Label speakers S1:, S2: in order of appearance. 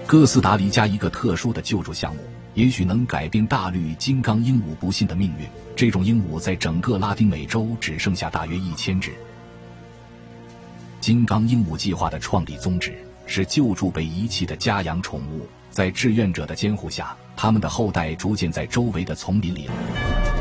S1: 哥斯达黎加一个特殊的救助项目，也许能改变大绿金刚鹦鹉不幸的命运。这种鹦鹉在整个拉丁美洲只剩下大约1000只。金刚鹦鹉计划的创立宗旨是救助被遗弃的家养宠物，在志愿者的监护下，他们的后代逐渐在周围的丛林里